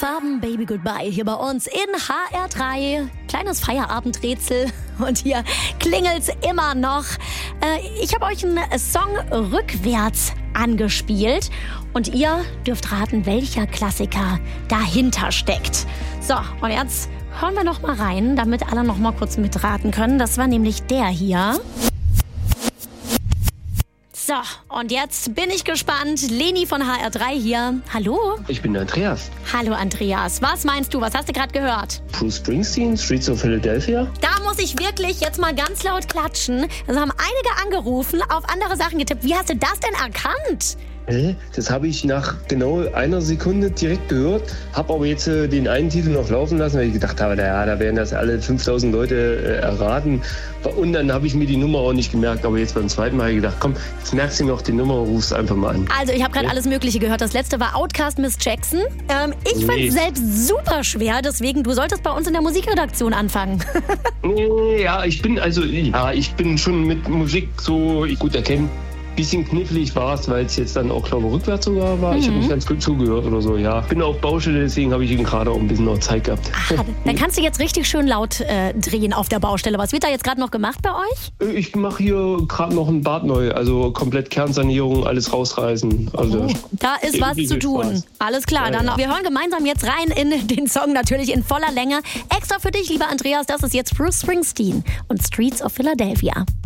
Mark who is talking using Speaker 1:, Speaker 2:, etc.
Speaker 1: Farben, Baby Goodbye hier bei uns in HR3. Kleines Feierabendrätsel und hier klingelt's immer noch. Ich habe euch einen Song rückwärts angespielt und ihr dürft raten, welcher Klassiker dahinter steckt. So, und jetzt hören wir noch mal rein, damit alle noch mal kurz mitraten können. Das war nämlich der hier. So, und jetzt bin ich gespannt. Leni von HR3 hier. Hallo.
Speaker 2: Ich bin Andreas.
Speaker 1: Hallo Andreas. Was meinst du? Was hast du gerade gehört?
Speaker 2: Bruce Springsteen, Streets of Philadelphia.
Speaker 1: Da muss ich wirklich jetzt mal ganz laut klatschen. Es haben einige angerufen, auf andere Sachen getippt. Wie hast du das denn erkannt?
Speaker 2: Das habe ich nach genau einer Sekunde direkt gehört, habe aber jetzt den einen Titel noch laufen lassen, weil ich gedacht habe, naja, da werden das alle 5000 Leute erraten. Und dann habe ich mir die Nummer auch nicht gemerkt, aber jetzt beim zweiten Mal gedacht, komm, jetzt merkst du noch die Nummer und rufst einfach mal an.
Speaker 1: Also ich habe gerade alles Mögliche gehört. Das letzte war Outcast Miss Jackson. Ich fand es selbst super schwer, deswegen du solltest bei uns in der Musikredaktion anfangen.
Speaker 2: Ja, ich bin schon mit Musik so gut erkennen. Bisschen knifflig war es, weil es jetzt dann auch, glaube ich, rückwärts sogar war. Ich habe nicht ganz gut zugehört oder so, ja. Bin auf Baustelle, deswegen habe ich ihn gerade auch ein bisschen noch Zeit gehabt.
Speaker 1: Ach, dann kannst du jetzt richtig schön laut drehen auf der Baustelle. Was wird da jetzt gerade noch gemacht bei euch?
Speaker 2: Ich mache hier gerade noch ein Bad neu, also komplett Kernsanierung, alles rausreißen. Also
Speaker 1: da ist was zu tun. Spaß. Alles klar, dann wir hören gemeinsam jetzt rein in den Song, natürlich in voller Länge. Extra für dich, lieber Andreas, das ist jetzt Bruce Springsteen und Streets of Philadelphia.